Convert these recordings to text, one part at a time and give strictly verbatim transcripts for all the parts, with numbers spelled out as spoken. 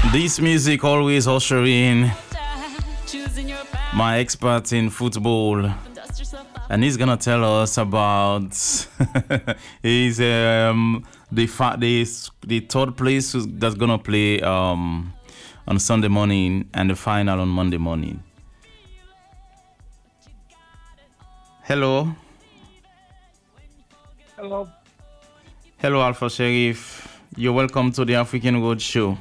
This music always ushering my expert in football, and he's gonna tell us about his um the fa- the the third place that's gonna play um on Sunday morning and the final on Monday morning. Hello. Hello. Hello, Alpha Sheriff. You're welcome to the African Road Show.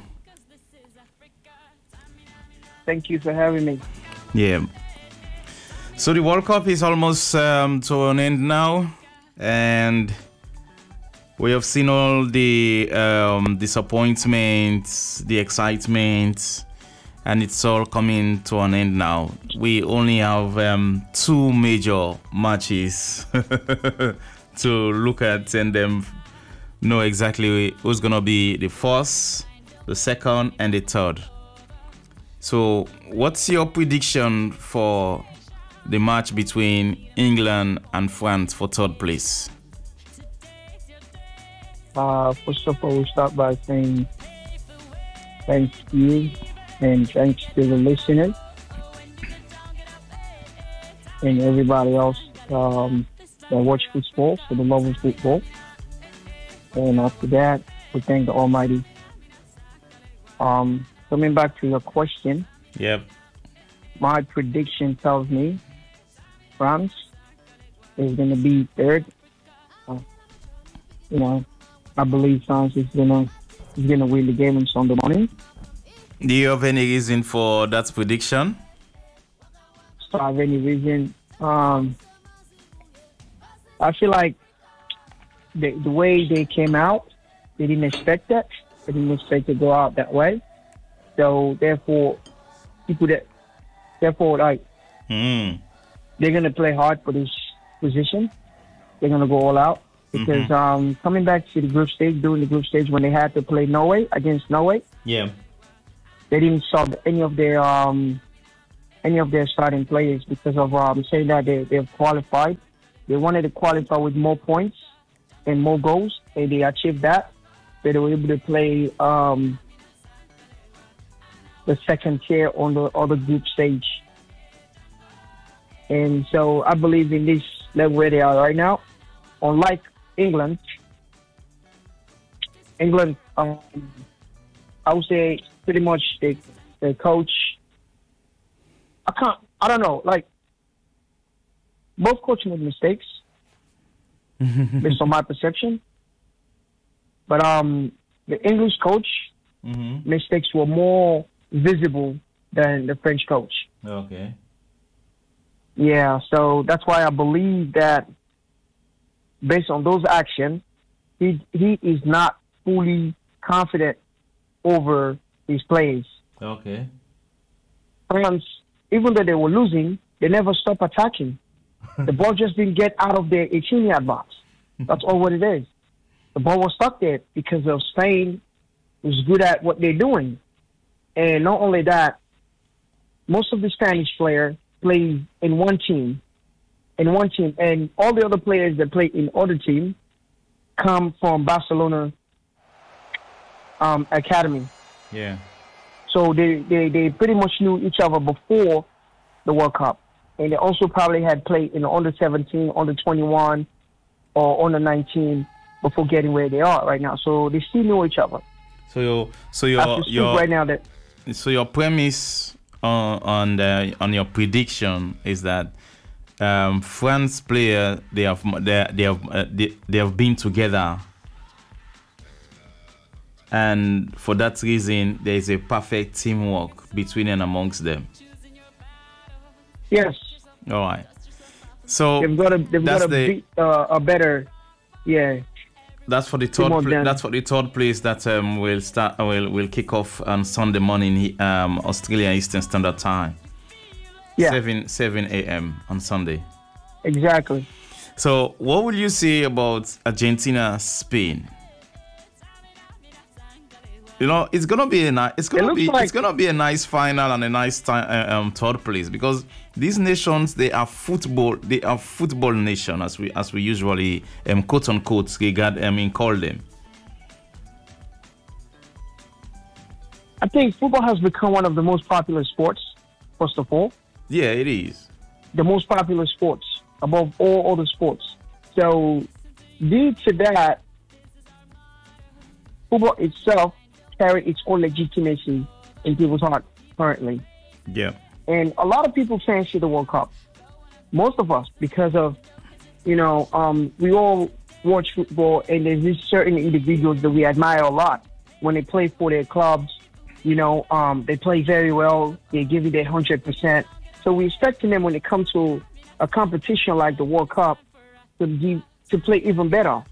Thank you for having me. Yeah. So the World Cup is almost um, to an end now, and we have seen all the um, disappointments, the excitement, and it's all coming to an end now. We only have um, two major matches to look at and then know exactly who's gonna be the first, the second, and the third. So, what's your prediction for the match between England and France for third place? Uh, first of all, we'll start by saying thank you and thanks to the listeners and everybody else um, that watch football, for the love of football. And after that, we thank the Almighty. Um, coming back to your question, Yep. my prediction tells me France is going to be third. Uh, you know, I believe France is going to is going to win the game on Sunday morning. Do you have any reason for that prediction? So I have any reason? Um, I feel like the the way they came out, they didn't expect that. They didn't expect to go out that way. So therefore, people that therefore like Mm. they're gonna play hard for this position. They're gonna go all out because Mm-hmm. um, coming back to the group stage, during the group stage when they had to play Norway against Norway, Yeah. they didn't sub any of their um, any of their starting players because of um, saying that they they've qualified. They wanted to qualify with more points and more goals, and they achieved that. They were able to play um, the second tier on the other group stage. And so I believe in this level where they are right now. Unlike England, England, um, I would say pretty much the, the coach, I can't, I don't know, like both coaches made mistakes based on my perception. But um, the English coach, Mm-hmm. mistakes were more visible than the French coach. Okay. Yeah, so that's why I believe that based on those actions, he he is not fully confident over his players. Okay. France, even though they were losing, they never stopped attacking. The ball just didn't get out of their eighteen-yard box. That's all what it is. The ball was stuck there because of Spain was good at what they're doing. And not only that, most of the Spanish players play in one team, in one team, and all the other players that play in other teams come from Barcelona um, Academy. Yeah. So they, they, they pretty much knew each other before the World Cup. And they also probably had played in the under seventeen, under twenty-one, or under nineteen before getting where they are right now. So they still know each other. So your so your After speak your right now that so your premise on on the, on your prediction is that um, France player they have they they have uh, they, they have been together, and for that reason there is a perfect teamwork between and amongst them. yes, All right. So they've got a they've that's got a, the beat, uh, a better yeah. that's for the third Teamwork pla- then. that's for the third place that um, will start uh, will will kick off on Sunday morning um, Australia Eastern Standard Time. Yeah, seven seven a.m. on Sunday. exactly. So, what will you say about Argentina, Spain? You know, it's gonna be a nice. It's gonna looks be. like- It's gonna be a nice final and a nice time, uh, um, third place, because these nations, they are football. They are football nation, as we as we usually um, quote unquote regard. I mean, call them. I think football has become one of the most popular sports, first of all. Yeah, it is. The most popular sports above all other sports. So, due to that, football itself carries its own legitimacy in people's heart currently. Yeah. And a lot of people fancy the World Cup. Most of us, because of, you know, um, we all watch football, and there's these certain individuals that we admire a lot when they play for their clubs. You know, um, they play very well. They give you their one hundred percent. So we're expecting them when it comes to a competition like the World Cup to be, to play even better.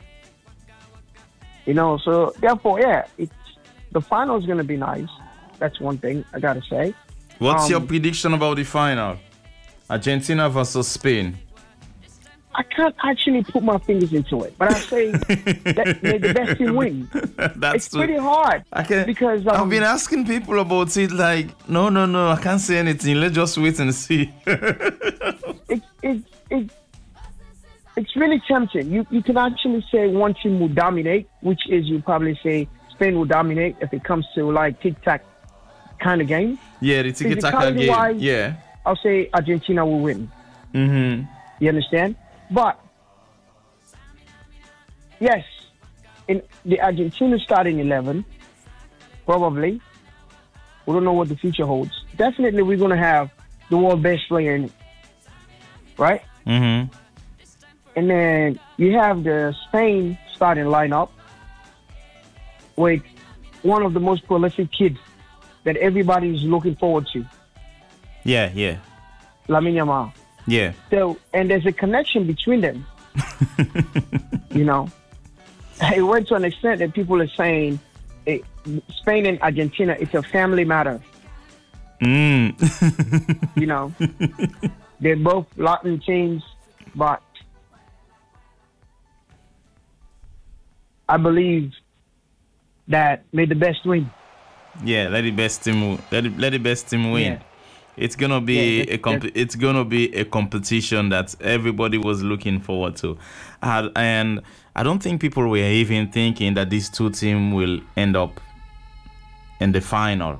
You know, so therefore, yeah, it's the final is going to be nice. That's one thing I got to say. What's um, your prediction about the final? Argentina versus Spain. I can't actually put my fingers into it, but I say that may the best team win. That's it's too, pretty hard I can, because um, I've been asking people about it. Like, no, no, no, I can't say anything. Let's just wait and see. it, it, it, it's really tempting. You you can actually say one team will dominate, which is you probably say Spain will dominate if it comes to like tic-tac kind of game. Yeah, the tiki-taka game. Wise, yeah. I'll say Argentina will win. Mm-hmm. You understand? But, yes, in the Argentina starting eleven, probably, we don't know what the future holds. Definitely we're going to have the world best player in it, right? Mm-hmm. And then you have the Spain starting lineup with one of the most prolific kids that everybody is looking forward to. Yeah, yeah. Lamine Yamal. Yeah. So, and there's a connection between them. You know, it went to an extent that people are saying it, Spain and Argentina, it's a family matter. Mm. You know, they're both Latin teams, but I believe that may the best win. Yeah, let the best team let the, let the best team win. Yeah. It's gonna be yeah, a comp- it's gonna be a competition that everybody was looking forward to, uh, and I don't think people were even thinking that these two teams will end up in the final.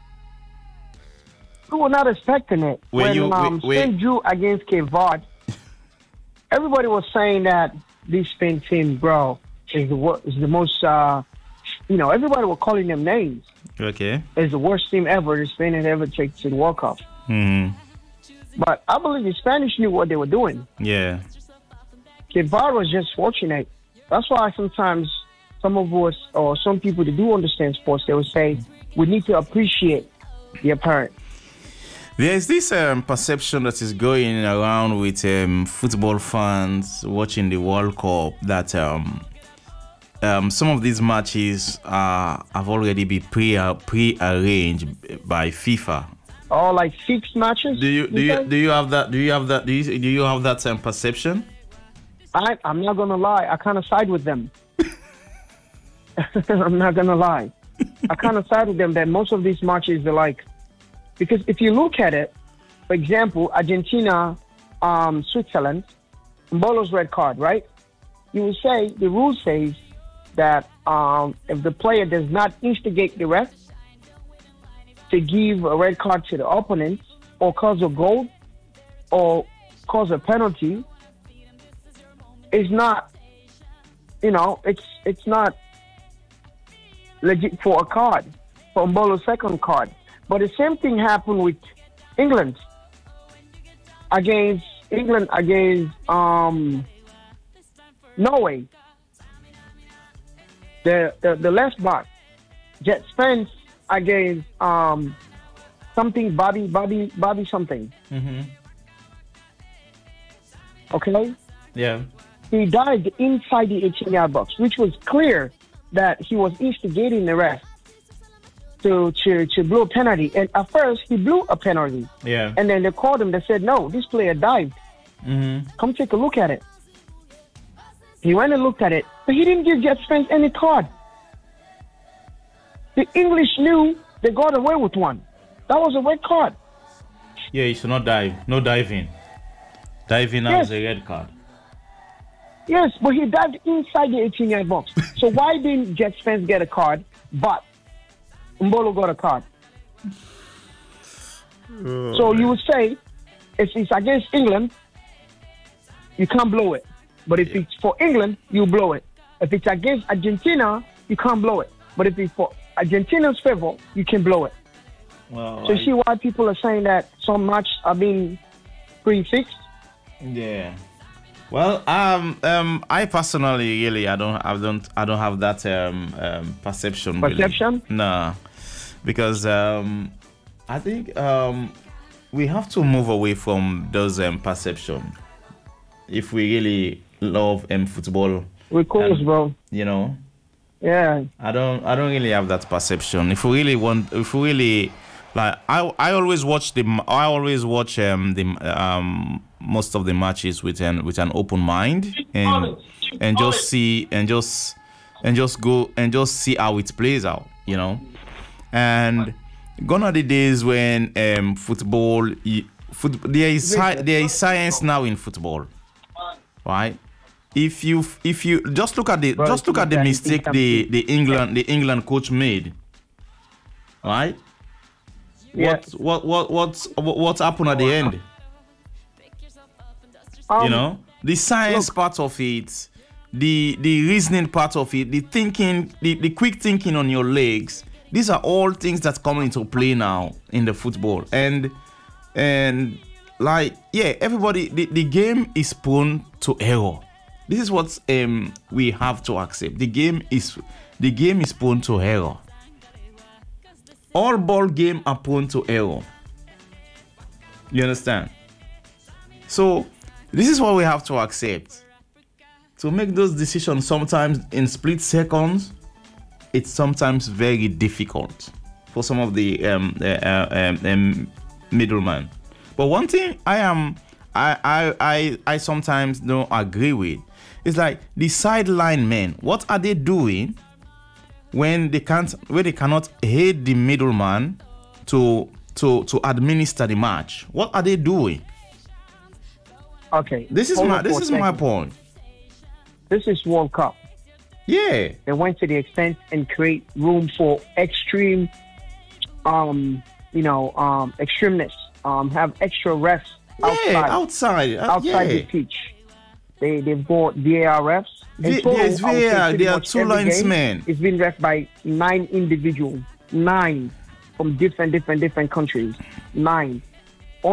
We were not expecting it. Were when you, um, were, Spain drew against Cape Verde, everybody was saying that this Spain team, bro, is the is the most. Uh, you know, everybody was calling them names. Okay. It's the worst team ever that Spain had ever taken to the World Cup. Mm-hmm. But I believe the Spanish knew what they were doing. Yeah. Cape Verde was just fortunate. That's why sometimes some of us, or some people that do understand sports, they will say, we need to appreciate the apparent. There is this um, perception that is going around with um, football fans watching the World Cup that um, um, some of these matches uh, have already been pre pre-arranged by FIFA. Oh, like six matches? Do you do you do you have that? Do you have that? Do you do you have that um, perception? I I'm not gonna lie. I kind of side with them. I'm not gonna lie. I kind of side with them that most of these matches are like, because if you look at it, for example, Argentina, um, Switzerland, Mbolo's red card, right? You will say the rule says that um, if the player does not instigate the ref to give a red card to the opponent or cause a goal or cause a penalty, it's not, you know, it's it's not legit for a card, for Mbolo's second card. But the same thing happened with England against England against um, Norway. The, the the left back, Jet Spence against um, something Bobby Bobby Bobby something. Mm-hmm. Okay. Yeah. He dived inside the eighteen-yard box, which was clear that he was instigating the ref to to to blow a penalty. And at first, he blew a penalty. Yeah. And then they called him. They said, "No, this player dived. Mm-hmm. Come take a look at it." He went and looked at it, but he didn't give Jet Spence any card. The English knew they got away with one. That was a red card. Yeah, you should not dive. No diving. Diving Yes. as a red card. Yes, but he dived inside the eighteen-yard box. So why didn't Jet Spence get a card, but Mbolo got a card. Oh, so you would say, if it's against England, you can't blow it. But if yeah. it's for England, you blow it. If it's against Argentina, you can't blow it. But if it's for Argentina's favor, you can blow it. Well, so you see why people are saying that some matches are being prefixed? Yeah. Well, um, um, I personally, really, I don't, I don't, I don't have that um, um perception. Perception? Really. No, because um, I think um, we have to move away from those um perception if we really love um football. We're cool, bro. You know. Yeah. I don't, I don't really have that perception. If we really want, if we really like, I, I always watch the, I always watch um the um. most of the matches with an with an open mind and and just see and just and just go and just see how it plays out, you know. And gone are the days when um football, foot, there is there is science now in football, right? If you if you just look at the Bro, just look at the mistake the the England the England coach made, right? Yeah. What what what what what happened at the end? Um, you know, the science look, part of it, the the reasoning part of it, the thinking, the, the quick thinking on your legs. These are all things that come into play now in the football. And and like yeah, everybody, the, the game is prone to error. This is what um we have to accept. The game is the game is prone to error. All ball game are prone to error. You understand? So this is what we have to accept. To make those decisions sometimes in split seconds, it's sometimes very difficult for some of the um, uh, um, um, middlemen. But one thing I am, I, I, I, I sometimes don't agree with is like the sideline men. What are they doing when they can't, when they cannot aid the middleman to to to administer the match? What are they doing? Okay. This is my this is my point. This is World Cup. Yeah. They went to the extent and create room for extreme, um, you know, um, extremeness. Um, have extra refs outside, yeah, outside, uh, outside yeah. the pitch. They they've got V A R refs. V- there's V A R. There are two linesmen. It's been refed by nine individuals, nine from different, different, different countries, nine.